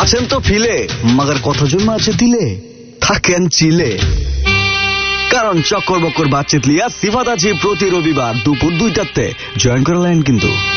আছেন তো ফিলে, মাগার কত জন্ম আছে দিলে, থাকেন চিলে। কারণ চক্কর বক্কর বাতচিত লিয়া সিফাত আছি প্রতি রবিবার দুপুর 2টাতে। জয়েন করলেন কিন্তু।